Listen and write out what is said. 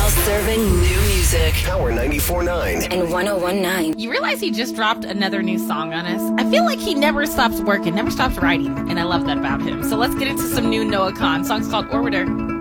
Serving new music. Power 94.9 and 101.9. You realize he just dropped another new song on us? I feel like he never stops working, never stops writing, and I love that about him. So let's get into some new Noah Kahan. Song's called Orbiter.